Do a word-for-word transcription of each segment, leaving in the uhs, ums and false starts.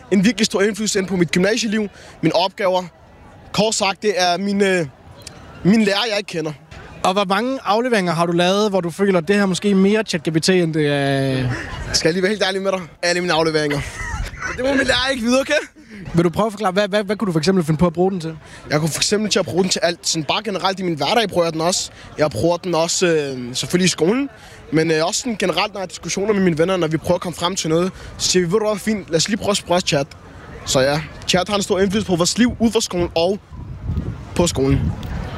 en virkelig stor indflydelse ind på mit gymnasieliv, mine opgaver. Kort sagt, det er mine, mine lærer, jeg ikke kender. Og hvor mange afleveringer har du lavet, hvor du føler, at det her måske er mere ChatGPT, end det er... Skal jeg lige være helt ærlig med dig? Alle mine afleveringer. Det må min lærer ikke vide, okay? Vil du prøve at forklare, hvad, hvad, hvad kunne du for eksempel finde på at bruge den til? Jeg kunne for eksempel til at bruge den til alt. Sådan bare generelt i min hverdag bruger jeg den også. Jeg bruger den også øh, selvfølgelig i skolen. Men øh, også sådan generelt, når jeg har diskussioner med mine venner, når vi prøver at komme frem til noget. Så siger vi, ved du hvad, fint, lad os lige prøve at spørge chat. Så ja, chat har en stor indflydelse på vores liv ud fra skolen og på skolen.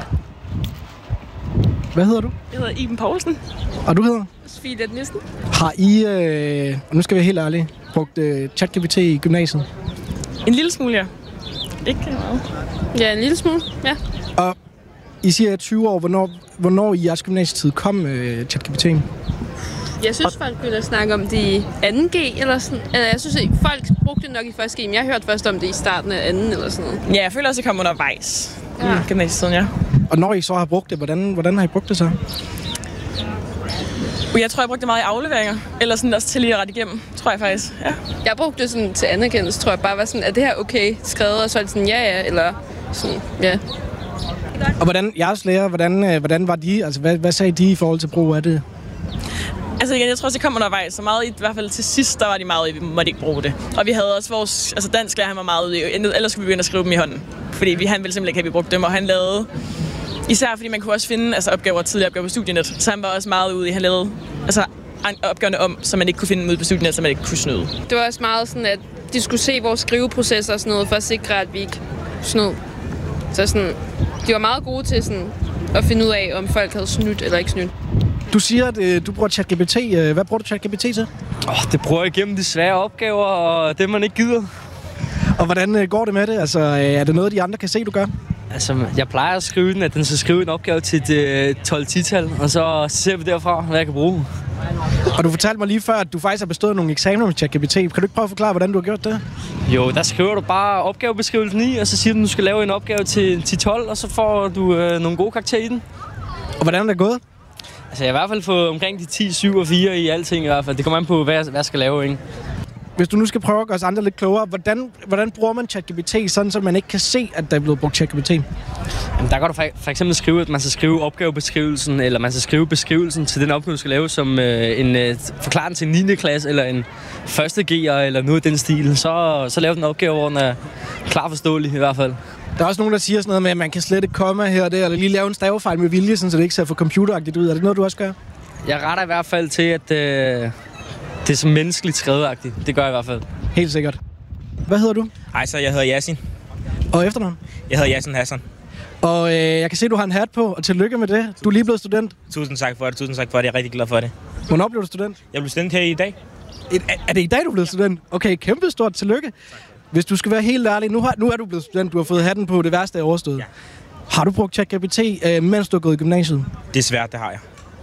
Hvad hedder du? Jeg hedder Iben Poulsen. Og du hedder? Sofie Leth Nissen. Har I, øh, og nu skal vi være helt ærlige, brugt øh, ChatGPT i gymnasiet? En lille smule, ja. Ikke meget. Ja, en lille smule, ja. Og I siger tyve år, hvornår, hvornår i jeres gymnasietid kom øh, ChatGPT'en? Jeg synes, folk begyndte at snakke om det i anden G, eller sådan. Eller jeg synes, at folk brugte det nok i første G, men jeg hørte først om det i starten af anden, eller sådan noget. Ja, jeg føler også, at det kom undervejs ja. i gymnasietiden, ja. Og når I så har brugt det, hvordan, hvordan har I brugt det så? Jeg tror, jeg brugte det meget i afleveringer. Eller sådan også til lige at rette igennem, tror jeg faktisk. Ja. Jeg brugte det sådan til anerkendelse, tror jeg. Bare var sådan, er det her okay skrevet? Og så er det sådan, ja, ja, eller sådan, ja. Og hvordan, jeres lærer, hvordan, hvordan var de? Altså, hvad, hvad sagde de i forhold til brug af det? Altså igen, jeg tror også, det kom undervejs. Så meget i, i hvert fald til sidst, der var de meget i, vi måtte ikke bruge det. Og vi havde også vores, altså dansk lærer, han var meget ude i, ellers skulle vi begynde at skrive dem i hånden. Fordi vi, han ville simpelthen ikke have, vi brugte dem, og han lavede... Især fordi man kunne også finde altså, opgaver, tidligere opgaver på Studienet, så han var også meget ude i, han lavede altså, opgaverne om, så man ikke kunne finde dem ude på Studienet, så man ikke kunne snyde. Det var også meget sådan, at de skulle se vores skriveprocesser og sådan noget, for at sikre, at vi ikke snød. Så sådan, de var meget gode til sådan, at finde ud af, om folk havde snydt eller ikke snydt. Du siger, at øh, du bruger ChatGPT. Hvad bruger du ChatGPT til? Oh, det bruger jeg igennem de svære opgaver, og det man ikke gider. Og hvordan øh, går det med det? Altså, øh, er det noget, de andre kan se, du gør? Altså, jeg plejer at skrive den, at den skal skrive en opgave til et tolv-ti-tal, og så ser vi derfra, hvad jeg kan bruge. Og du fortalte mig lige før, at du faktisk har bestået nogle eksamener med ChatGPT. Kan du ikke prøve at forklare, hvordan du har gjort det? Jo, der skriver du bare opgavebeskrivelsen i, og så siger du, at du skal lave en opgave til ti-tolv, og så får du øh, nogle gode karakterer i den. Og hvordan er det gået? Altså, jeg har i hvert fald fået omkring de ti, syv og fire i alting i hvert fald. Det kommer an på, hvad jeg, hvad jeg skal lave, ikke? Hvis du nu skal prøve at gøre os andre lidt klogere, hvordan, hvordan bruger man ChatGPT, sådan så man ikke kan se, at der er blevet brugt ChatGPT? Jamen, der kan du for, for eksempel skrive, at man skal skrive opgavebeskrivelsen, eller man skal skrive beskrivelsen til den opgave, du skal lave, som øh, en øh, forklaring til en niende klasse, eller en første G'er, eller noget i den stil. Så, så laver den opgave, hvor den er klar forståelig i hvert fald. Der er også nogen, der siger sådan noget med, at man kan slette komma her og der, eller lige lave en stavefejl med vilje, så det ikke ser for computeragtigt ud. Er det noget, du også gør? Jeg retter i hvert fald til, at øh, det er så menneskeligt skrevetagtigt. Det gør jeg i hvert fald. Helt sikkert. Hvad hedder du? Hej, så jeg hedder Yasin. Og efternavn? Jeg hedder Yasin Hassan. Og øh, jeg kan se, du har en hat på, og tillykke med det. Du er lige blevet student. Tusind tak for det, tusind tak for det. Jeg er rigtig glad for det. Hvornår blev du student? Jeg blev student her i dag. Et, er, er det i dag, du blev student? Okay, kæmpe stort tillykke. Hvis du skal være helt ærlig, nu, har, nu er du blevet student, du har fået hatten på, det værste er overstået. Ja. Har du brugt ChatGPT, øh, mens du har gået i gymnasiet? Det er svært, det har jeg.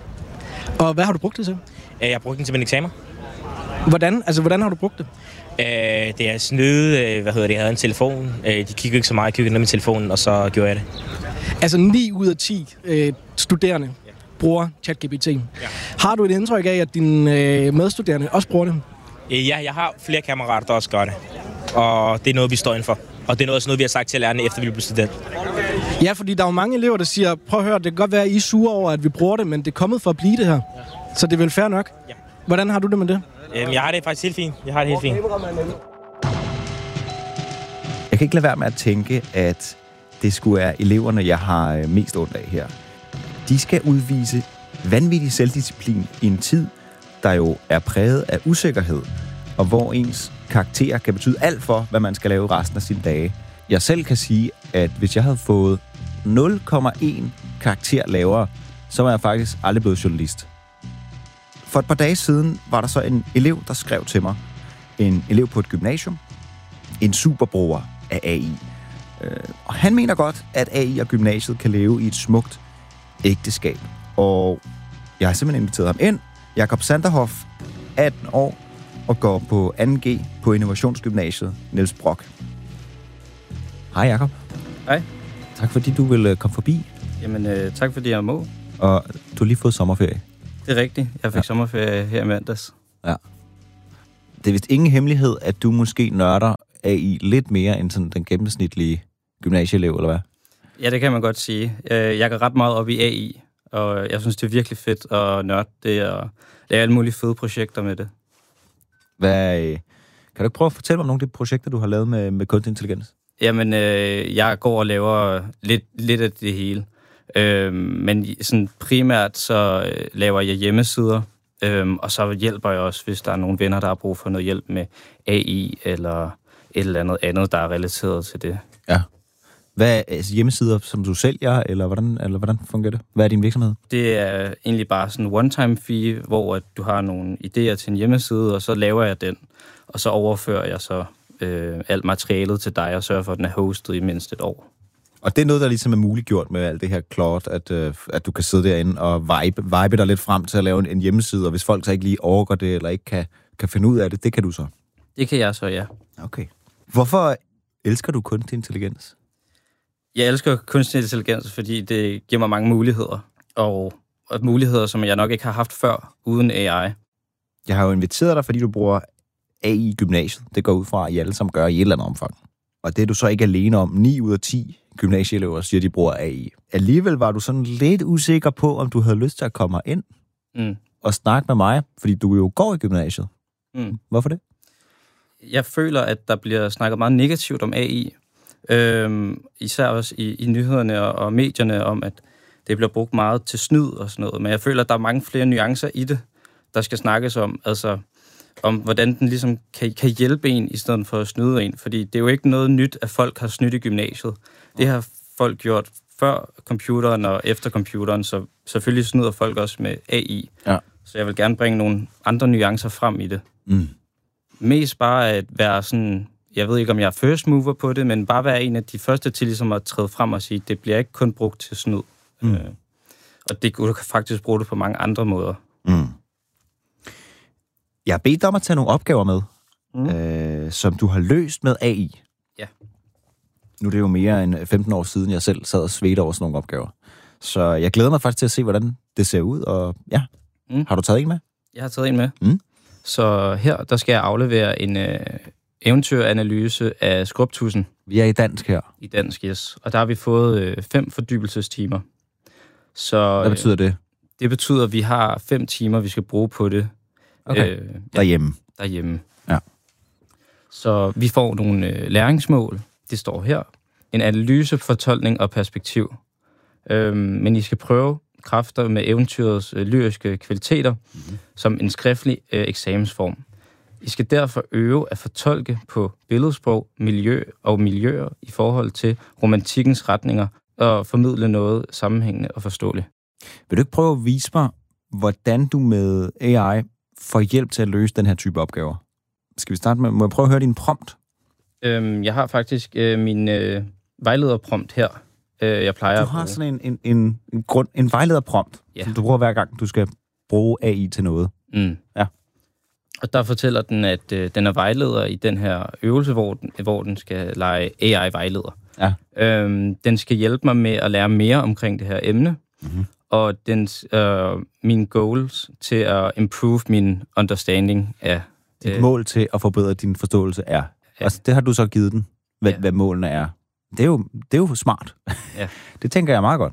Og hvad har du brugt det til? Jeg har brugt den til min eksamen. Hvordan? Altså, hvordan har du brugt det? Øh, det er snyde, hvad hedder det, jeg havde en telefon. Øh, de kiggede ikke så meget, jeg kiggede ned med telefonen, og så gjorde jeg det. Altså ni ud af ti øh, studerende ja. bruger ChatGPT. Ja. Har du et indtryk af, at dine øh, medstuderende også bruger det? Ja, jeg har flere kammerater, der også gør det. Og det er noget, vi står indenfor. Og det er også noget, vi har sagt til lærerne, efter vi blev student. Ja, fordi der er jo mange elever, der siger, prøv at høre, det kan godt være, at I er sure over, at vi bruger det, men det er kommet for at blive det her. Ja. Så det er vel fair nok? Ja. Hvordan har du det med det? Øhm, jeg har det faktisk helt fint. Jeg har det helt fint. Jeg kan ikke lade være med at tænke, at det skulle være eleverne, jeg har mest ondt af her. De skal udvise vanvittig selvdisciplin i en tid, der jo er præget af usikkerhed, og hvor ens karakterer kan betyde alt for, hvad man skal lave resten af sine dage. Jeg selv kan sige, at hvis jeg havde fået nul komma en karakter lavere, så var jeg faktisk aldrig blevet journalist. For et par dage siden var der så en elev, der skrev til mig. En elev på et gymnasium. En superbruger af A I. Og han mener godt, at A I og gymnasiet kan leve i et smukt ægteskab. Og jeg har simpelthen inviteret ham ind. Jakob Sanderhoff, atten år, og går på anden G på Innovationsgymnasiet Niels Brock. Hej Jakob. Hej. Tak fordi du vil komme forbi. Jamen, øh, tak fordi jeg må. Og du har lige fået sommerferie. Det er rigtigt. Jeg fik ja. sommerferie her i mandags. Ja. Det er vist ingen hemmelighed, at du måske nørder A I lidt mere end sådan den gennemsnitlige gymnasieelev, eller hvad? Ja, det kan man godt sige. Jeg går ret meget op i A I, og jeg synes, det er virkelig fedt at nørde det, og lave alle mulige fede projekter med det. Hvad, kan du ikke prøve at fortælle mig om nogle af de projekter, du har lavet med, med kunstig intelligens? Jamen, øh, jeg går og laver lidt, lidt af det hele. Øh, men sådan primært så øh, laver jeg hjemmesider, øh, og så hjælper jeg også, hvis der er nogle venner, der har brug for noget hjælp med A I, eller et eller andet andet, der er relateret til det. Ja. Hvad er altså hjemmesider, som du sælger, eller hvordan, eller hvordan fungerer det? Hvad er din virksomhed? Det er egentlig bare sådan en one-time fee, hvor at du har nogle idéer til en hjemmeside, og så laver jeg den, og så overfører jeg så øh, alt materialet til dig, og sørger for, at den er hostet i mindst et år. Og det er noget, der ligesom er muliggjort med alt det her Claude, at, øh, at du kan sidde derinde og vibe, vibe dig lidt frem til at lave en, en hjemmeside, og hvis folk så ikke lige overgår det, eller ikke kan, kan finde ud af det, det kan du så? Det kan jeg så, ja. Okay. Hvorfor elsker du kunstig intelligens? Jeg elsker kunstig intelligens, fordi det giver mig mange muligheder, og, og muligheder, som jeg nok ikke har haft før, uden A I. Jeg har jo inviteret dig, fordi du bruger A I i gymnasiet. Det går ud fra, at I alle sammen gør i et eller andet omfang. Og det er du så ikke alene om. ni ud af ti gymnasieelever siger, de bruger A I. Alligevel var du sådan lidt usikker på, om du havde lyst til at komme ind mm. og snakke med mig, fordi du jo går i gymnasiet. Mm. Hvorfor det? Jeg føler, at der bliver snakket meget negativt om A I. Øhm, især også i, i nyhederne og, og medierne om, at det bliver brugt meget til snyd og sådan noget. Men jeg føler, at der er mange flere nuancer i det, der skal snakkes om. Altså om, hvordan den ligesom kan, kan hjælpe en, i stedet for at snyde en. Fordi det er jo ikke noget nyt, at folk har snydt i gymnasiet. Det har folk gjort før computeren og efter computeren, så selvfølgelig snyder folk også med A I. Ja. Så jeg vil gerne bringe nogle andre nuancer frem i det. Mm. Mest bare at være sådan, jeg ved ikke, om jeg er first mover på det, men bare være en af de første til ligesom at træde frem og sige, det bliver ikke kun brugt til snyd. Mm. Øh, og det, du kan faktisk bruge det på mange andre måder. Mm. Jeg har bedt dig om at tage nogle opgaver med, mm. øh, som du har løst med A I. Ja. Nu er det jo mere end femten år siden, jeg selv sad og svedte over sådan nogle opgaver. Så jeg glæder mig faktisk til at se, hvordan det ser ud. Og ja, mm. har du taget en med? Jeg har taget en med. Mm. Så her, der skal jeg aflevere en øh, eventyranalyse af skrubtudsen. Vi er i dansk her. I dansk, yes. Og der har vi fået øh, fem fordybelsestimer. Så, Hvad betyder det? Øh, det betyder, at vi har fem timer, vi skal bruge på det. Okay. Øh, derhjemme. Derhjemme. Ja. Så vi får nogle øh, læringsmål. Det står her. En analyse, fortolkning og perspektiv. Øhm, men I skal prøve kræfter med eventyrets øh, lyriske kvaliteter mm-hmm. som en skriftlig øh, eksamensform. I skal derfor øve at fortolke på billedsprog, miljø og miljøer i forhold til romantikkens retninger og formidle noget sammenhængende og forståeligt. Vil du ikke prøve at vise mig, hvordan du med A I får hjælp til at løse den her type opgaver? Skal vi starte med, må jeg prøve at høre din prompt? Øhm, jeg har faktisk øh, min øh, vejlederprompt her. Øh, jeg plejer du har sådan en, en, en, en, grund, en vejlederprompt, ja. Som du bruger hver gang, du skal bruge A I til noget. Mm. Ja. Og der fortæller den, at øh, den er vejleder i den her øvelse, hvor den, hvor den skal lege A I-vejleder. Ja. Øhm, den skal hjælpe mig med at lære mere omkring det her emne, mm-hmm. og dens, øh, mine goals til at improve min understanding af... Dit øh, mål til at forbedre din forståelse er... Ja. Altså, det har du så givet den, hvad, ja. hvad målene er. Det er jo, det er jo smart. Ja. Det tænker jeg meget godt.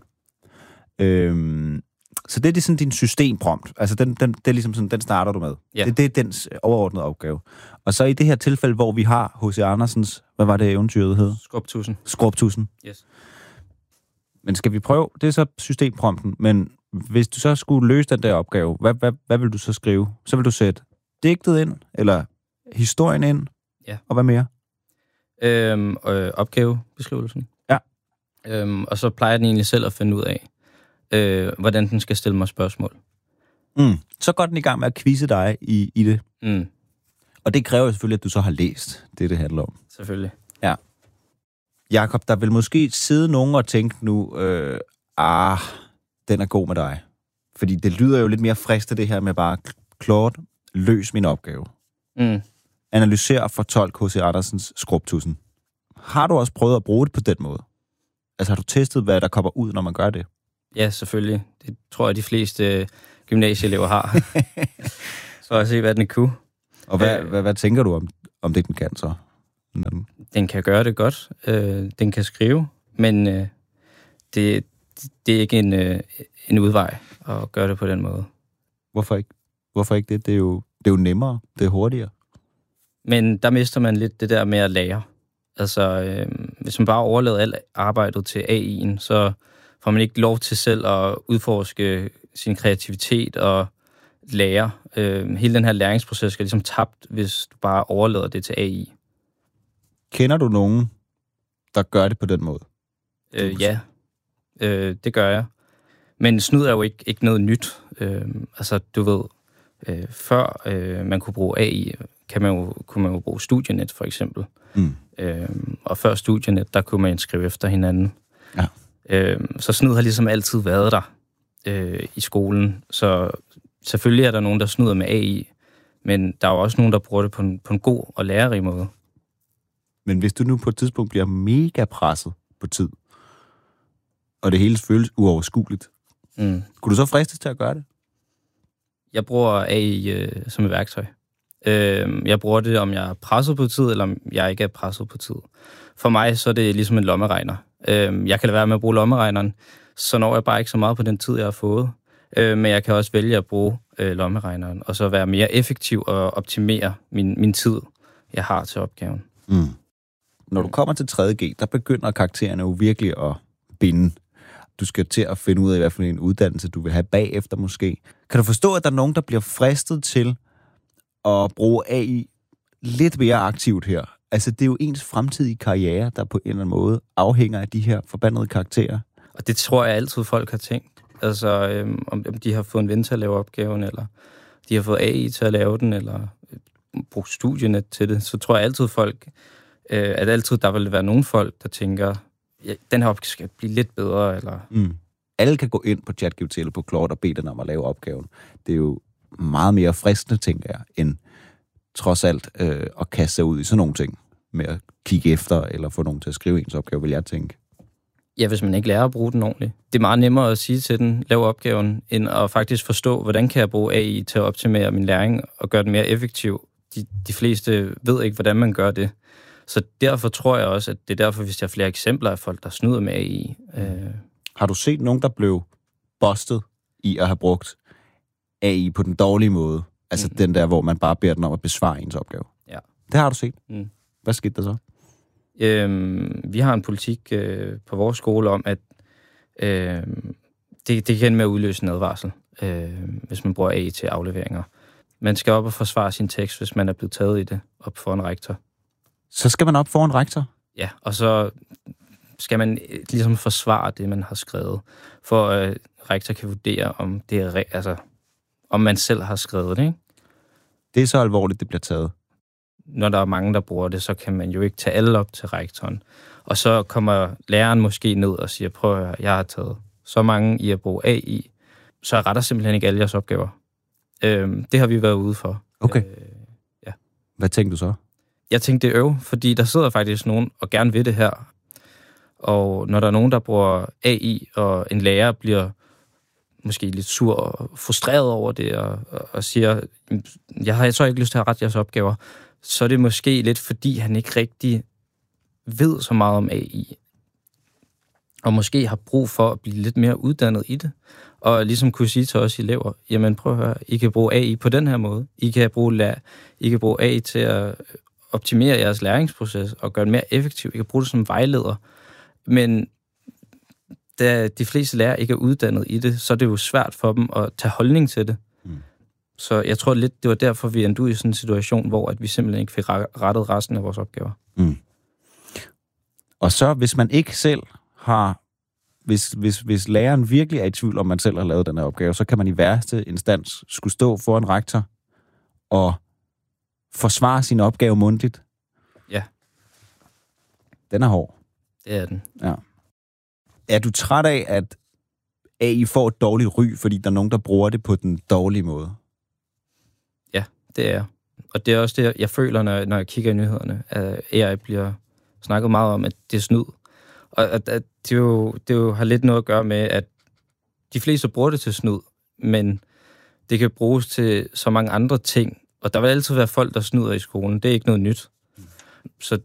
Øhm, så det er sådan din systemprompt. Altså, den, den, det er ligesom sådan, den starter du med. Ja. Det, det er dens overordnede opgave. Og så i det her tilfælde, hvor vi har H C Andersens... Hvad var det eventyret hed? Skrubtudsen. Skrubtudsen. Yes. Men skal vi prøve? Det er så systemprompten. Men hvis du så skulle løse den der opgave, hvad, hvad, hvad vil du så skrive? Så vil du sætte digtet ind, eller historien ind, ja. Og hvad mere? Øhm, øh, opgavebeskrivelsen. Ja. Øhm, og så plejer den egentlig selv at finde ud af, øh, hvordan den skal stille mig spørgsmål. Mm. Så går den i gang med at quizze dig i, i det. Mm. Og det kræver selvfølgelig, at du så har læst det, det handler om. Selvfølgelig. Ja. Jakob, der vil måske sidde nogen og tænke nu, øh, ah, den er god med dig. Fordi det lyder jo lidt mere friste, det her med bare, Claude, løs min opgave. Mm. Analyser og fortolk H C Andersens Skrubtudsen. Har du også prøvet at bruge det på den måde? Altså har du testet, hvad der kommer ud, når man gør det? Ja, selvfølgelig. Det tror jeg, de fleste gymnasieelever har. Så jeg se, hvad den kunne. Og hvad, øh, hvad, hvad tænker du om, om det, den kan så? den? Den kan gøre det godt. Øh, den kan skrive, men øh, det, det er ikke en, øh, en udvej at gøre det på den måde. Hvorfor ikke? Hvorfor ikke det? Det er jo, det er jo nemmere. Det er hurtigere. Men der mister man lidt det der med at lære. Altså, øh, hvis man bare overlader alt arbejdet til A I'en, så får man ikke lov til selv at udforske sin kreativitet og lære. Øh, hele den her læringsproces skal ligesom tabt, hvis du bare overlader det til A I. Kender du nogen, der gør det på den måde? Øh, ja, øh, det gør jeg. Men snyd er jo ikke, ikke noget nyt. Øh, altså, du ved, øh, før øh, man kunne bruge A I, kan man jo, kunne man jo bruge Studienet, for eksempel. Mm. Øh, og før Studienet, der kunne man skrive efter hinanden. Ja. Øh, så snyd har ligesom altid været der øh, i skolen. Så selvfølgelig er der nogen, der snyder med A I, men der er jo også nogen, der bruger det på en, på en god og lærerig måde. Men hvis du nu på et tidspunkt bliver mega presset på tid, og det hele føles uoverskueligt, mm. kunne du så fristes til at gøre det? Jeg bruger A I øh, som et værktøj. Øh, jeg bruger det, om jeg er presset på tid, eller om jeg ikke er presset på tid. For mig så er det ligesom en lommeregner. Øh, jeg kan lade være med at bruge lommeregneren, så når jeg bare ikke så meget på den tid, jeg har fået. Øh, men jeg kan også vælge at bruge øh, lommeregneren, og så være mere effektiv og optimere min, min tid, jeg har til opgaven. Mm. Når du kommer til tredje G, der begynder karaktererne jo virkelig at binde. Du skal til at finde ud af, hvad for en uddannelse du vil have bagefter måske. Kan du forstå, at der er nogen, der bliver fristet til at bruge A I lidt mere aktivt her? Altså, det er jo ens fremtidige karriere, der på en eller anden måde afhænger af de her forbandede karakterer. Og det tror jeg altid, folk har tænkt. Altså, øhm, om de har fået en ven til at lave opgaven, eller de har fået A I til at lave den, eller brugt Studienet til det, så tror jeg altid folk, øh, at altid der vil være nogle folk, der tænker, ja, den her opgave skal blive lidt bedre, eller... Mm. Alle kan gå ind på ChatGPT eller på Claude og bede den om at lave opgaven. Det er jo meget mere fristende, tænker jeg, end trods alt øh, at kaste sig ud i sådan nogle ting, med at kigge efter, eller få nogen til at skrive ens opgave, vil jeg tænke. Ja, hvis man ikke lærer at bruge den ordentligt. Det er meget nemmere at sige til den, lav opgaven, end at faktisk forstå, hvordan kan jeg bruge A I til at optimere min læring og gøre den mere effektiv. De, de fleste ved ikke, hvordan man gør det. Så derfor tror jeg også, at det er derfor, hvis jeg har flere eksempler af folk, der snyder med A I. Øh... Har du set nogen, der blev bustet i at have brugt A I på den dårlige måde? Altså mm. den der, hvor man bare beder den om at besvare ens opgave. Ja. Det har du set. Mm. Hvad skete der så? Øhm, vi har en politik øh, på vores skole om, at øh, det, det kan ende med at udløse en advarsel, øh, hvis man bruger A I til afleveringer. Man skal op og forsvare sin tekst, hvis man er blevet taget i det, op for en rektor. Så skal man op for en rektor? Ja, og så skal man ligesom forsvare det, man har skrevet, for at øh, rektor kan vurdere, om det er altså, om man selv har skrevet det, ikke? Det er så alvorligt, det bliver taget. Når der er mange, der bruger det, så kan man jo ikke tage alle op til rektoren. Og så kommer læreren måske ned og siger, prøv at høre, jeg har taget så mange i at bruge A I, så jeg retter simpelthen ikke alle jeres opgaver. Øhm, det har vi været ude for. Okay. Øh, ja. Hvad tænkte du så? Jeg tænkte, det er øv, fordi der sidder faktisk nogen og gerne vil det her. Og når der er nogen, der bruger A I, og en lærer bliver måske lidt sur og frustreret over det, og, og, og siger, jeg har så ikke lyst til at rette jeres opgaver, så er det måske lidt, fordi han ikke rigtig ved så meget om A I. Og måske har brug for at blive lidt mere uddannet i det. Og ligesom kunne sige til os elever, jamen prøv at høre, I kan bruge A I på den her måde. I kan bruge, I kan bruge A I til at optimere jeres læringsproces og gøre det mere effektivt. I kan bruge det som vejleder. Men da de fleste lærere ikke er uddannet i det, så er det jo svært for dem at tage holdning til det. Mm. Så jeg tror lidt, det var derfor, vi endte ud i sådan en situation, hvor at vi simpelthen ikke fik rettet resten af vores opgaver. Mm. Og så, hvis man ikke selv har... Hvis, hvis, hvis læreren virkelig er i tvivl, om man selv har lavet den her opgave, så kan man i værste instans skulle stå for en rektor og forsvare sin opgave mundtligt. Ja. Den er hård. Det er den. Ja. Er du træt af, at A I får et dårligt ry, fordi der er nogen, der bruger det på den dårlige måde? Ja, det er jeg. Og det er også det, jeg føler, når, når jeg kigger i nyhederne, at A I bliver snakket meget om, at det er snyd. Og at, at det, jo, det jo har lidt noget at gøre med, at de fleste bruger det til snyd, men det kan bruges til så mange andre ting. Og der vil altid være folk, der snyder i skolen. Det er ikke noget nyt. Så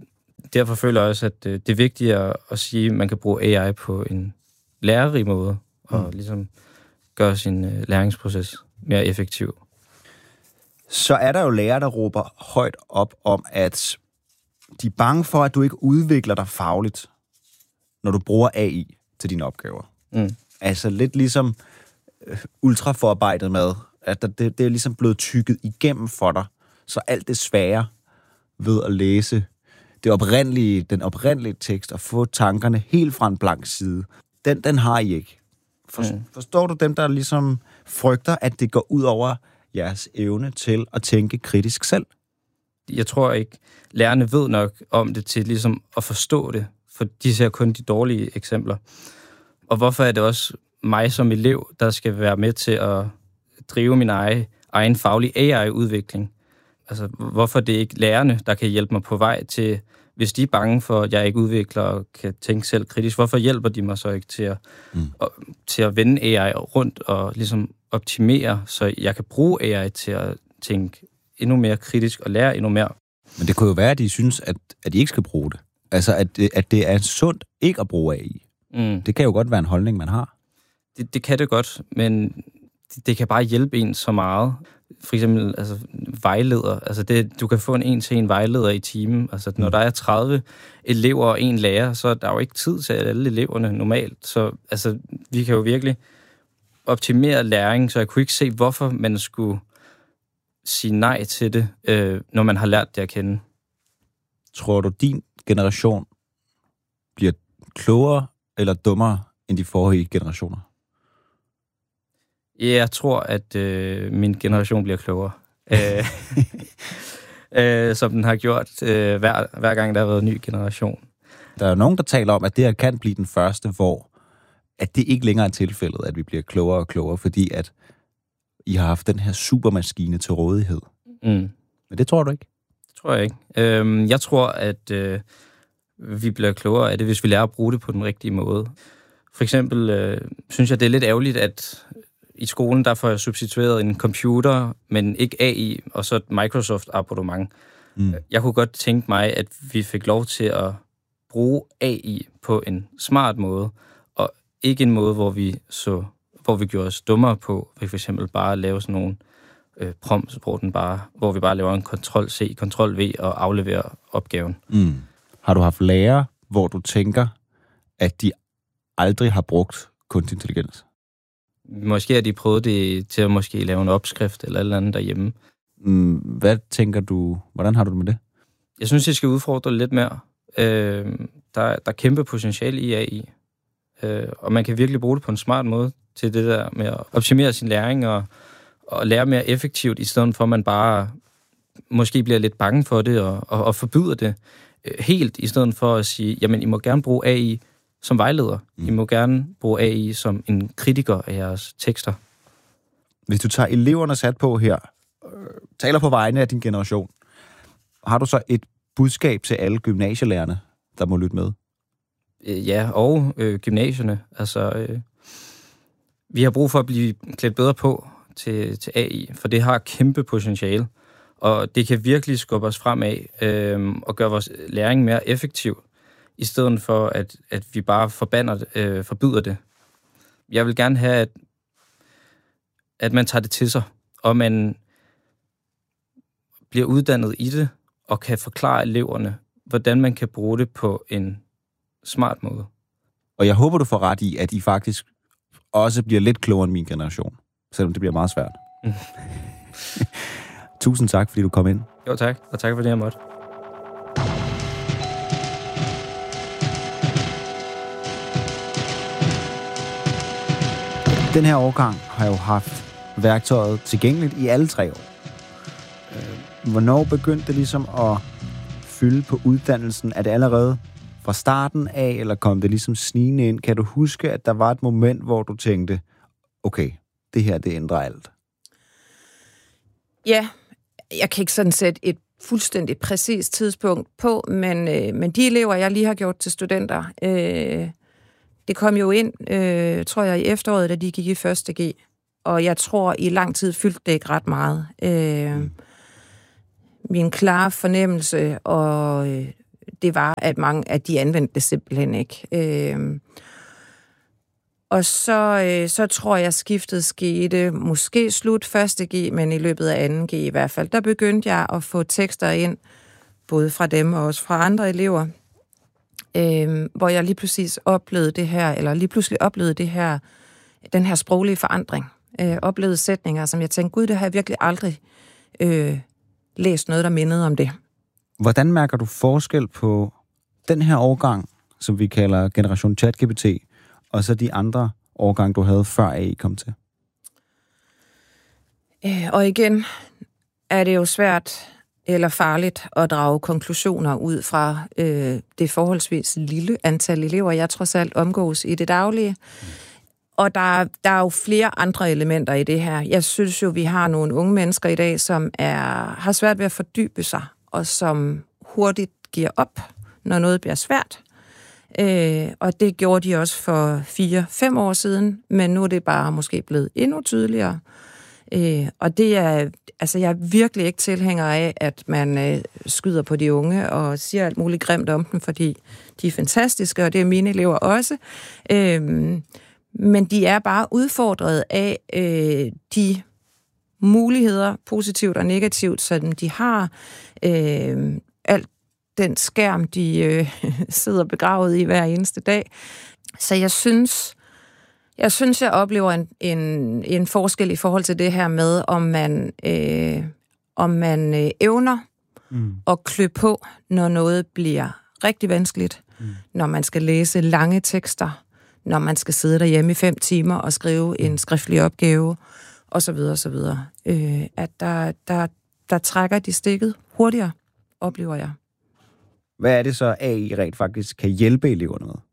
derfor føler jeg også, at det er vigtigt at, at sige, at man kan bruge A I på en lærerig måde, og mm. ligesom gøre sin uh, læringsproces mere effektiv. Så er der jo lærere, der råber højt op om, at de er bange for, at du ikke udvikler dig fagligt, når du bruger A I til dine opgaver. Mm. Altså lidt ligesom øh, ultraforarbejdet mad, at det, det er ligesom blevet tykket igennem for dig, så alt det svære ved at læse det oprindelige, den oprindelige tekst og få tankerne helt fra en blank side, den, den har I ikke. For, mm. Forstår du dem, der ligesom frygter, at det går ud over jeres evne til at tænke kritisk selv? Jeg tror ikke, lærerne ved nok om det til ligesom at forstå det, for de ser kun de dårlige eksempler. Og hvorfor er det også mig som elev, der skal være med til at drive min egen, egen faglige A I-udvikling? Altså, hvorfor det er ikke lærerne, der kan hjælpe mig på vej til, hvis de er bange for, at jeg ikke udvikler og kan tænke selv kritisk, hvorfor hjælper de mig så ikke til at, mm. at, til at vende A I rundt og ligesom optimere, så jeg kan bruge A I til at tænke endnu mere kritisk og lære endnu mere? Men det kunne jo være, at de synes, at, at de ikke skal bruge det. Altså, at det, at det er sundt ikke at bruge A I. Mm. Det kan jo godt være en holdning, man har. Det, det kan det godt, men det, det kan bare hjælpe en så meget. For eksempel altså, vejleder. Altså det, du kan få en en-til-en vejleder i timen. Altså, når der er tredive elever og en lærer, så er der jo ikke tid til alle eleverne normalt. Så altså, vi kan jo virkelig optimere læring, så jeg kunne ikke se, hvorfor man skulle sige nej til det, øh, når man har lært det at kende. Tror du, din generation bliver klogere eller dummere end de forrige generationer? Ja, jeg tror, at øh, min generation bliver klogere. øh, øh, som den har gjort øh, hver, hver gang, der har været en ny generation. Der er jo nogen, der taler om, at det her kan blive den første, hvor at det ikke længere er tilfældet, at vi bliver klogere og klogere, fordi at I har haft den her supermaskine til rådighed. Mm. Men det tror du ikke? Det tror jeg ikke. Øhm, jeg tror, at øh, vi bliver klogere af det, hvis vi lærer at bruge det på den rigtige måde. For eksempel øh, synes jeg, det er lidt ærgerligt, at i skolen, der får jeg substitueret en computer, men ikke A I, og så et Microsoft-abonnement. Mm. Jeg kunne godt tænke mig, at vi fik lov til at bruge A I på en smart måde, og ikke en måde, hvor vi så, hvor vi gjorde os dummere på, for eksempel bare at lave sådan nogle øh, prompts, hvor, den bare, hvor vi bare laver en Ctrl-C, Ctrl-V og afleverer opgaven. Mm. Har du haft lærere, hvor du tænker, at de aldrig har brugt kunstig intelligens? Måske har de prøvet det til at måske lave en opskrift eller et eller andet derhjemme. Mm, hvad tænker du, hvordan har du det med det? Jeg synes, jeg skal udfordre lidt mere. Øh, der, der er kæmpe potentiale i A I, øh, og man kan virkelig bruge det på en smart måde til det der med at optimere sin læring og, og lære mere effektivt, i stedet for at man bare måske bliver lidt bange for det og, og, og forbyder det øh, helt, i stedet for at sige, jamen I må gerne bruge A I som vejleder. Mm. I må gerne bruge A I som en kritiker af jeres tekster. Hvis du tager eleverne sat på her, øh, taler på vegne af din generation, har du så et budskab til alle gymnasielærerne, der må lytte med? Øh, ja, og øh, gymnasierne. Altså, øh, vi har brug for at blive klædt bedre på til, til A I, for det har kæmpe potentiale, og det kan virkelig skubbe os fremad øh, og gøre vores læring mere effektiv, i stedet for, at, at vi bare forbander, øh, forbyder det. Jeg vil gerne have, at, at man tager det til sig, og man bliver uddannet i det, og kan forklare eleverne, hvordan man kan bruge det på en smart måde. Og jeg håber, du får ret i, at I faktisk også bliver lidt klogere end min generation, selvom det bliver meget svært. Mm. Tusind tak, fordi du kom ind. Jo, tak. Og tak for det, jeg måtte. Den her årgang har jo haft værktøjet tilgængeligt i alle tre år. Hvornår begyndte det ligesom at fylde på uddannelsen? Er det allerede fra starten af, eller kom det ligesom snigende ind? Kan du huske, at der var et moment, hvor du tænkte, okay, det her, det ændrer alt? Ja, jeg kan ikke sådan sætte et fuldstændig præcist tidspunkt på, men, øh, men de elever, jeg lige har gjort til studenter, øh, det kom jo ind, øh, tror jeg, i efteråret, da de gik i første G. Og jeg tror, i lang tid fyldte det ikke ret meget. Øh, mm. Min klare fornemmelse og øh, det var, at mange at de anvendte det simpelthen ikke. Øh, og så, øh, så tror jeg, skiftet skete måske slut første G, men i løbet af anden G i hvert fald. Der begyndte jeg at få tekster ind, både fra dem og også fra andre elever, øh, hvor jeg lige pludselig oplevede det her, eller lige pludselig oplevede det her, den her sproglige forandring. Øh, oplevede sætninger, som jeg tænkte, gud, det har jeg virkelig aldrig øh, læst noget, der mindede om det. Hvordan mærker du forskel på den her årgang, som vi kalder generation ChatGPT, og så de andre årgange, du havde før A I kom til? Øh, og igen er det jo svært eller farligt at drage konklusioner ud fra øh, det forholdsvis lille antal elever, jeg trods alt omgås i det daglige. Og der, der er jo flere andre elementer i det her. Jeg synes jo, vi har nogle unge mennesker i dag, som er, har svært ved at fordybe sig, og som hurtigt giver op, når noget bliver svært. Øh, og det gjorde de også for fire fem år siden, men nu er det bare måske blevet endnu tydeligere. Øh, og det er, altså jeg er virkelig ikke tilhænger af, at man øh, skyder på de unge og siger alt muligt grimt om dem, fordi de er fantastiske, og det er mine elever også. Øh, men de er bare udfordret af øh, de muligheder, positivt og negativt, som de har. Øh, alt den skærm, de øh, sidder begravet i hver eneste dag. Så jeg synes, jeg synes, jeg oplever en, en, en forskel i forhold til det her med, om man, øh, om man øh, evner mm. at klø på, når noget bliver rigtig vanskeligt, mm. når man skal læse lange tekster, når man skal sidde derhjemme i fem timer og skrive en skriftlig opgave, og så videre, og så videre. Øh, at der, der, der trækker de stikket hurtigere, oplever jeg. Hvad er det så, A I rent faktisk kan hjælpe eleverne med?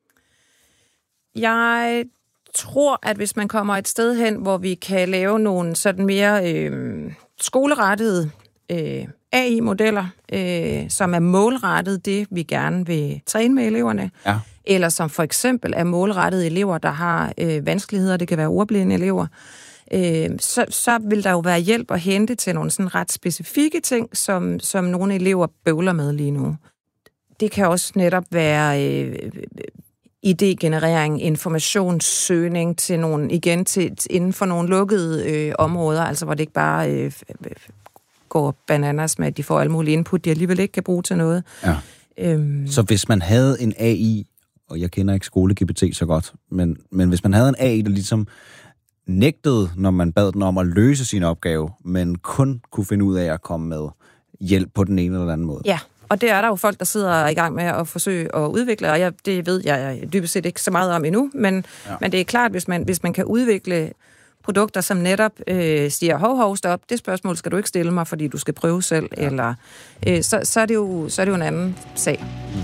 Jeg tror, at hvis man kommer et sted hen, hvor vi kan lave nogle sådan mere øh, skolerettede øh, A I-modeller, øh, som er målrettet det, vi gerne vil træne med eleverne, ja. Eller som for eksempel er målrettet elever, der har øh, vanskeligheder, det kan være ordblinde elever, øh, så, så vil der jo være hjælp at hente til nogle sådan ret specifikke ting, som, som nogle elever bøvler med lige nu. Det kan også netop være øh, idégenerering, informationssøgning til nogle, igen til, inden for nogle lukkede øh, områder, altså hvor det ikke bare øh, går bananas med, at de får alle mulige input, de alligevel ikke kan bruge til noget. Ja. Øhm. Så hvis man havde en A I, og jeg kender ikke skole-G P T så godt, men, men hvis man havde en A I, der ligesom nægtede, når man bad den om at løse sin opgave, men kun kunne finde ud af at komme med hjælp på den ene eller anden måde. Ja. Og det er der jo folk, der sidder i gang med at forsøge at udvikle, og jeg, det ved jeg, jeg dybest set ikke så meget om endnu, men, ja. men det er klart, hvis man, hvis man kan udvikle produkter, som netop øh, siger, hov, hov, stop, det spørgsmål skal du ikke stille mig, fordi du skal prøve selv, ja. eller øh, så, så, er det jo, så er det jo en anden sag. Mm.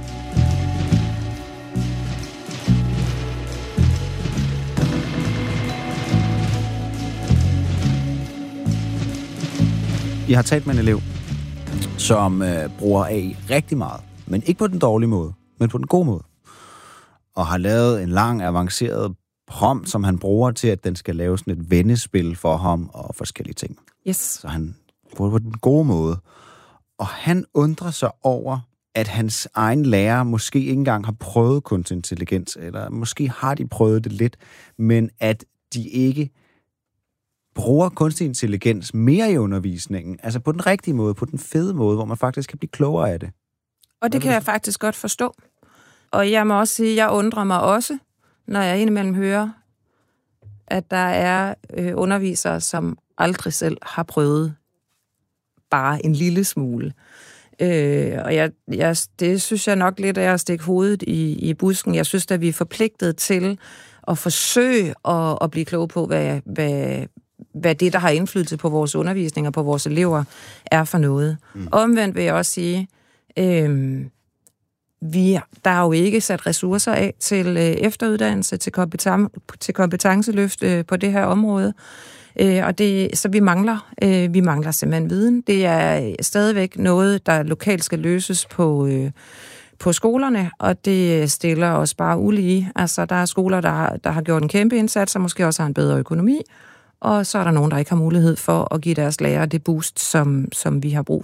Jeg har talt med en elev, som øh, bruger A I rigtig meget, men ikke på den dårlige måde, men på den gode måde. Og har lavet en lang, avanceret prompt, som han bruger til, at den skal lave sådan et vendespil for ham og forskellige ting. Yes. Så han bruger på den gode måde. Og han undrer sig over, at hans egen lærer måske ikke engang har prøvet kunstig intelligens, eller måske har de prøvet det lidt, men at de ikke bruger kunstig intelligens mere i undervisningen, altså på den rigtige måde, på den fede måde, hvor man faktisk kan blive klogere af det. Og det kan jeg faktisk godt forstå. Og jeg må også sige, at jeg undrer mig også, når jeg indimellem hører, at der er øh, undervisere, som aldrig selv har prøvet bare en lille smule. Øh, og jeg, jeg, det synes jeg nok lidt er at stikke hovedet i, i busken. Jeg synes, at vi er forpligtet til at forsøge at, at blive kloge på, hvad, hvad, hvad det, der har indflydelse på vores undervisning og på vores elever, er for noget. Mm. Omvendt vil jeg også sige, øh, vi, der er jo ikke sat ressourcer af til øh, efteruddannelse, til, kompetan- til kompetenceløft øh, på det her område. Øh, og det, så vi mangler, øh, vi mangler simpelthen viden. Det er stadigvæk noget, der lokalt skal løses på, øh, på skolerne, og det stiller os bare ulige. Altså, der er skoler, der har, der har gjort en kæmpe indsats, og måske også har en bedre økonomi, og så er der nogen, der ikke har mulighed for at give deres lærere det boost, som, som vi har brug for.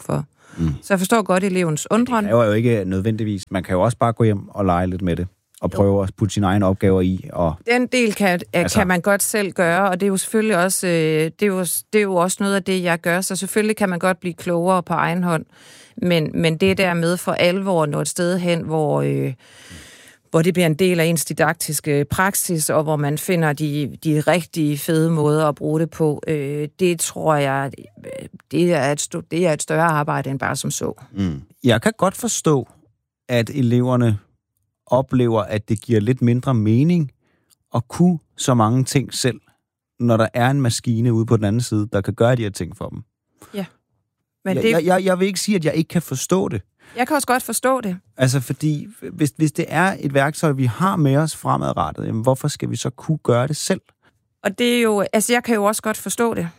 Mm. Så jeg forstår godt elevens undren. Det er jo ikke nødvendigvis. Man kan jo også bare gå hjem og lege lidt med det, og prøve jo. at putte sine egne opgaver i. Og den del kan, altså. kan man godt selv gøre, og det er jo selvfølgelig også, øh, det er jo, det er jo også noget af det, jeg gør, så selvfølgelig kan man godt blive klogere på egen hånd. Men, men det der med for alvor nå et sted hen, hvor, øh, hvor det bliver en del af ens didaktiske praksis, og hvor man finder de, de rigtige fede måder at bruge det på, øh, det tror jeg, det er, et, det er et større arbejde end bare som så. Mm. Jeg kan godt forstå, at eleverne oplever, at det giver lidt mindre mening at kunne så mange ting selv, når der er en maskine ude på den anden side, der kan gøre de her ting for dem. Ja. Men jeg, det... jeg, jeg, jeg vil ikke sige, at jeg ikke kan forstå det. Jeg kan også godt forstå det. Altså, fordi hvis, hvis det er et værktøj, vi har med os fremadrettet, jamen, hvorfor skal vi så kunne gøre det selv? Og det er jo, altså jeg kan jo også godt forstå det.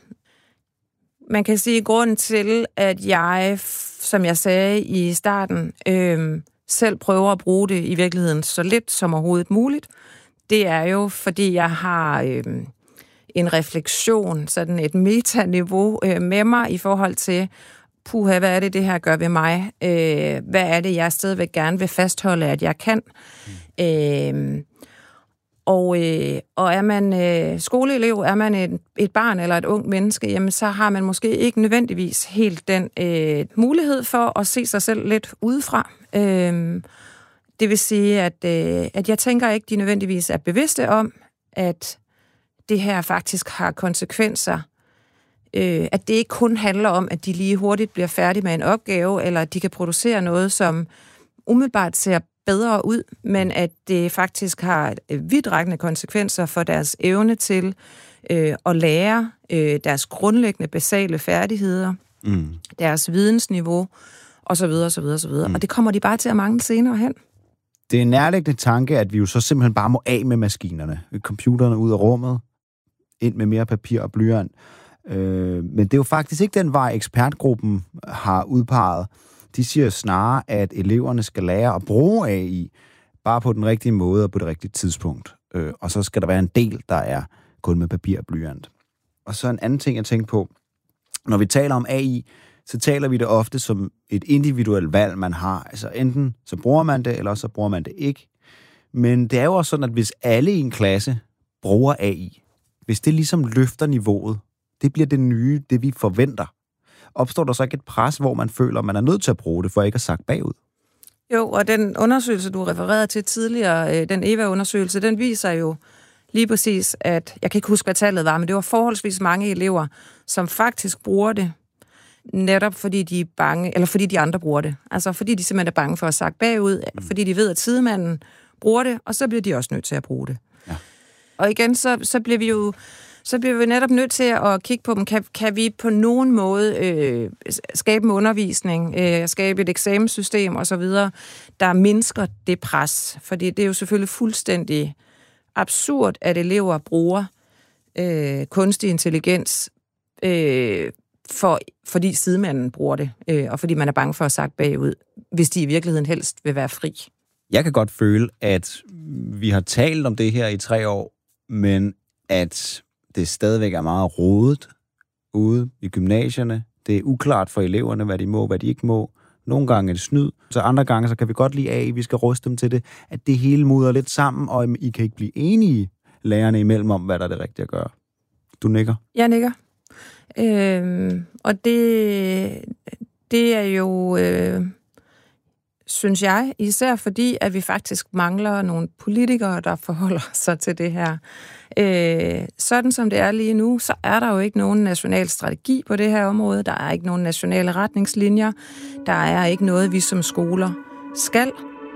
Man kan sige, at grunden til, at jeg, som jeg sagde i starten, øh, selv prøver at bruge det i virkeligheden så lidt som overhovedet muligt, det er jo, fordi jeg har øh, en refleksion, sådan et metaniveau øh, med mig i forhold til, puha, hvad er det, det her gør ved mig? Øh, hvad er det, jeg stadigvæk gerne vil fastholde, at jeg kan? Mm. Øh, og, øh, og er man øh, skoleelev, er man et, et barn eller et ung menneske, jamen så har man måske ikke nødvendigvis helt den øh, mulighed for at se sig selv lidt udefra. Øh, det vil sige, at, øh, at jeg tænker ikke, de nødvendigvis er bevidste om, at det her faktisk har konsekvenser. Øh, at det ikke kun handler om, at de lige hurtigt bliver færdige med en opgave, eller at de kan producere noget, som umiddelbart ser bedre ud, men at det faktisk har vidtrækkende konsekvenser for deres evne til øh, at lære øh, deres grundlæggende basale færdigheder, mm. deres vidensniveau, osv. osv., osv. Mm. Og det kommer de bare til at mangle senere hen. Det er en nærliggende tanke, at vi jo så simpelthen bare må af med maskinerne. Computerne ud af rummet, ind med mere papir og blyant. Øh, men det er jo faktisk ikke den vej, ekspertgruppen har udpeget. De siger snarere, at eleverne skal lære at bruge A I, bare på den rigtige måde og på det rigtige tidspunkt. Øh, og så skal der være en del, der er kun med papir og blyant. Og så en anden ting, jeg tænker på. Når vi taler om A I, så taler vi det ofte som et individuelt valg, man har. Altså enten så bruger man det, eller så bruger man det ikke. Men det er jo også sådan, at hvis alle i en klasse bruger A I, hvis det ligesom løfter niveauet, det bliver det nye, det vi forventer. Opstår der så ikke et pres, hvor man føler, at man er nødt til at bruge det, for ikke at sakke bagud? Jo, og den undersøgelse, du refererede til tidligere, den E V A-undersøgelse, den viser jo lige præcis, at, jeg kan ikke huske, hvad tallet var, men det var forholdsvis mange elever, som faktisk bruger det, netop fordi de er bange, eller fordi de andre bruger det. Altså fordi de simpelthen er bange for at sakke bagud, mm. fordi de ved, at sidemanden bruger det, og så bliver de også nødt til at bruge det. Ja. Og igen, så, så bliver vi jo så bliver vi netop nødt til at kigge på dem. Kan, kan vi på nogen måde øh, skabe en undervisning, øh, skabe et eksamenssystem osv., der mindsker det pres? Fordi det er jo selvfølgelig fuldstændig absurd, at elever bruger øh, kunstig intelligens, øh, for, fordi sidemanden bruger det, øh, og fordi man er bange for at sakke bagud, hvis de i virkeligheden helst vil være fri. Jeg kan godt føle, at vi har talt om det her i tre år, men at det stadigvæk er meget rodet ude i gymnasierne. Det er uklart for eleverne, hvad de må, hvad de ikke må. Nogle gange er det snyd, så andre gange så kan vi godt lide af, vi skal ruste dem til det, at det hele mudrer lidt sammen, og I kan ikke blive enige, lærerne imellem, om hvad der er det rigtige at gøre. Du nikker? Jeg nikker. Øhm, og det, det er jo, øh, synes jeg, især fordi, at vi faktisk mangler nogle politikere, der forholder sig til det her. Øh, sådan som det er lige nu, så er der jo ikke nogen national strategi på det her område. Der er ikke nogen nationale retningslinjer. Der er ikke noget, vi som skoler skal.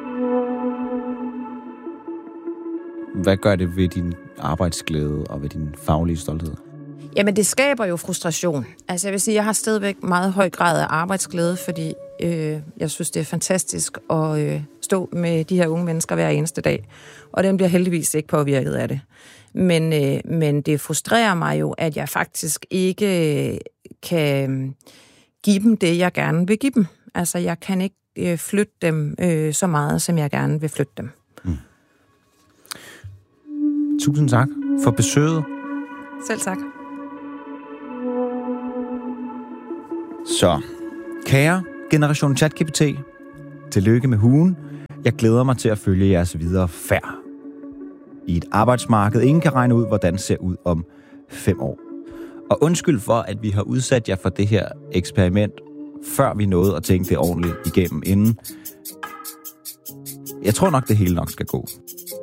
Hvad gør det ved din arbejdsglæde og ved din faglige stolthed? Jamen, det skaber jo frustration. Altså, jeg vil sige, jeg har stadigvæk meget høj grad af arbejdsglæde, fordi øh, jeg synes, det er fantastisk at øh, stå med de her unge mennesker hver eneste dag. Og den bliver heldigvis ikke påvirket af det. Men, øh, men det frustrerer mig jo, at jeg faktisk ikke øh, kan give dem det, jeg gerne vil give dem. Altså, jeg kan ikke øh, flytte dem øh, så meget, som jeg gerne vil flytte dem. Mm. Tusind tak for besøget. Selv tak. Så, kære Generation ChatGPT. Tillykke med hugen. Jeg glæder mig til at følge jeres videre færd i et arbejdsmarked. Ingen kan regne ud, hvordan det ser ud om fem år. Og undskyld for, at vi har udsat jer for det her eksperiment, før vi nåede at tænke det ordentligt igennem inden. Jeg tror nok, det hele nok skal gå.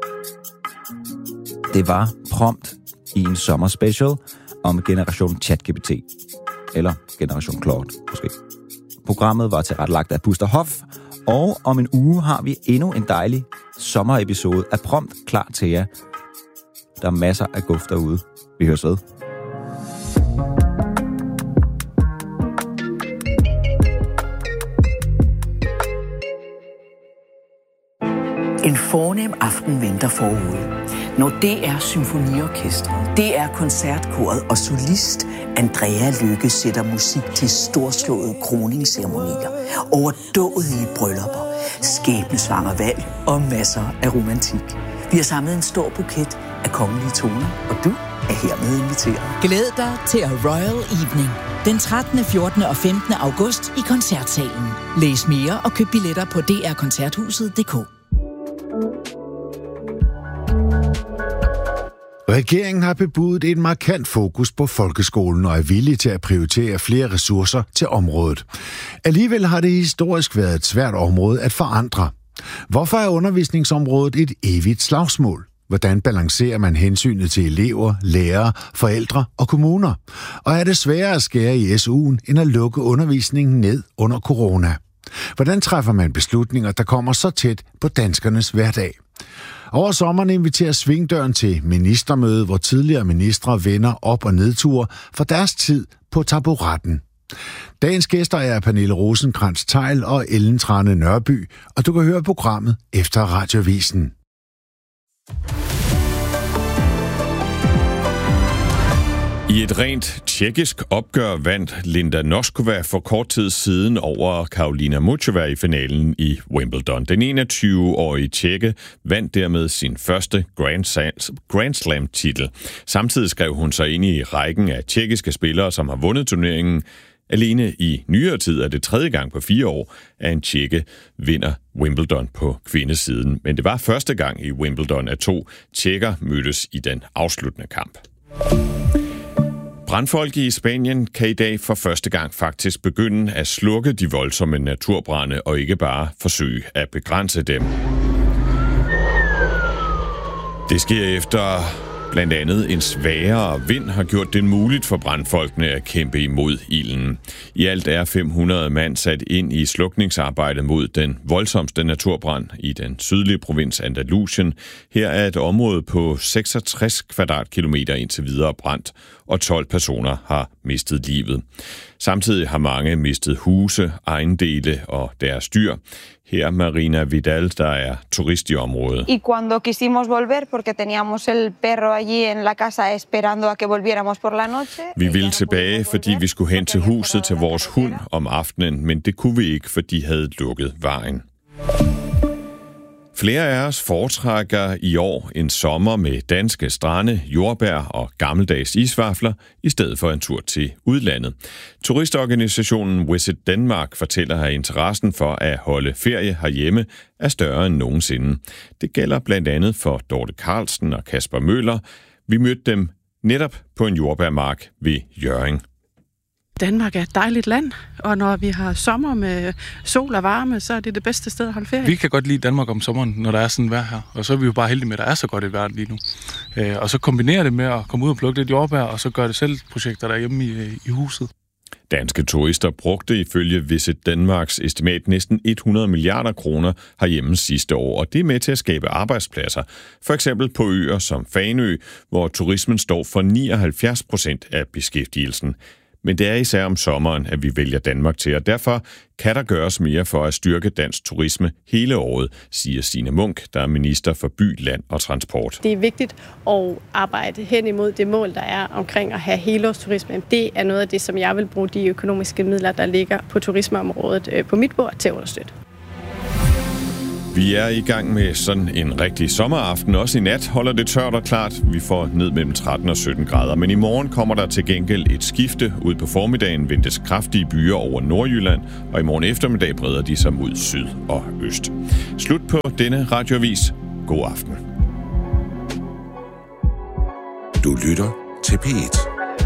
Det var prompt i en sommerspecial om Generation ChatGPT. Eller Generation Claude, måske. Programmet var tilrettelagt af Buster Hoff, og om en uge har vi endnu en dejlig sommerepisode af Prompt klar til jer. Der er masser af guf derude. Vi høres ved. En fornem aften venter forude. Når det er symfoniorkestret, det er koncertkoret og solist Andrea Lykke sætter musik til storslåede kroningsceremonier, overdådige bryllupper, skæbnesvanger valg og masser af romantik. Vi har samlet en stor buket af kongelige toner, og du er hermed inviteret. Glæd dig til A Royal Evening den trettende, fjortende og femtende august i Koncertsalen. Læs mere og køb billetter på d r koncerthuset punktum d k. Regeringen har bebudet et markant fokus på folkeskolen og er villig til at prioritere flere ressourcer til området. Alligevel har det historisk været et svært område at forandre. Hvorfor er undervisningsområdet et evigt slagsmål? Hvordan balancerer man hensynet til elever, lærere, forældre og kommuner? Og er det sværere at skære i S U'en end at lukke undervisningen ned under corona? Hvordan træffer man beslutninger, der kommer så tæt på danskernes hverdag? Over sommeren inviterer Svingdøren til ministermøde, hvor tidligere ministre vender op- og nedture for deres tid på taburetten. Dagens gæster er Pernille Rosenkrantz-Theil og Ellen Trane Nørby, og du kan høre programmet efter Radiovisen. I et rent tjekkisk opgør vandt Linda Noskova for kort tid siden over Karolina Muchova i finalen i Wimbledon. Den enogtyve-årige tjekke vandt dermed sin første Grand Slam-titel. Samtidig skrev hun sig ind i rækken af tjekkiske spillere, som har vundet turneringen. Alene i nyere tid er det tredje gang på fire år, at en tjekke vinder Wimbledon på kvindesiden. Men det var første gang i Wimbledon, at to tjekker mødtes i den afsluttende kamp. Brandfolk i Spanien kan i dag for første gang faktisk begynde at slukke de voldsomme naturbrande og ikke bare forsøge at begrænse dem. Det sker efter blandt andet en svagere vind har gjort det muligt for brandfolkene at kæmpe imod ilden. I alt er fem hundrede mand sat ind i slukningsarbejdet mod den voldsomste naturbrand i den sydlige provins Andalusien. Her er et område på seksogtres kvadratkilometer indtil videre brændt, og tolv personer har mistet livet. Samtidig har mange mistet huse, ejendele og deres dyr. Her Marina Vidal, der er turist i området. Y cuando quisimos volver porque teníamos el perro allí en la casa esperando a que volviéramos por la noche. Vi ville tilbage, fordi vi skulle hen til huset til vores hund om aftenen, men det kunne vi ikke, for de havde lukket vejen. Flere af os foretrækker i år en sommer med danske strande, jordbær og gammeldags isvafler, i stedet for en tur til udlandet. Turistorganisationen Visit Denmark fortæller, at interessen for at holde ferie herhjemme er større end nogensinde. Det gælder blandt andet for Dorte Carlsen og Kasper Møller. Vi mødte dem netop på en jordbærmark ved Hjørring. Danmark er et dejligt land, og når vi har sommer med sol og varme, så er det det bedste sted at holde ferie. Vi kan godt lide Danmark om sommeren, når der er sådan vejr her, og så er vi jo bare heldige med, at der er så godt et vejr lige nu. Og så kombinere det med at komme ud og plukke lidt jordbær, og så gøre det selv projekter derhjemme i, i huset. Danske turister brugte ifølge Visit Danmarks estimat næsten hundrede milliarder kroner herhjemme sidste år, og det er med til at skabe arbejdspladser. For eksempel på øer som Fanø, hvor turismen står for nioghalvfjerds procent af beskæftigelsen. Men det er især om sommeren, at vi vælger Danmark til, og derfor kan der gøres mere for at styrke dansk turisme hele året, siger Signe Munk, der er minister for by, land og transport. Det er vigtigt at arbejde hen imod det mål, der er omkring at have helårsturisme. Det er noget af det, som jeg vil bruge de økonomiske midler, der ligger på turismeområdet på mit bord til at understøtte. Vi er i gang med sådan en rigtig sommeraften. Også i nat holder det tørt og klart. Vi får ned mellem tretten og sytten grader. Men i morgen kommer der til gengæld et skifte. Ud på formiddagen ventes kraftige byer over Nordjylland. Og i morgen eftermiddag breder de sig mod syd og øst. Slut på denne radioavis. God aften. Du lytter til P et.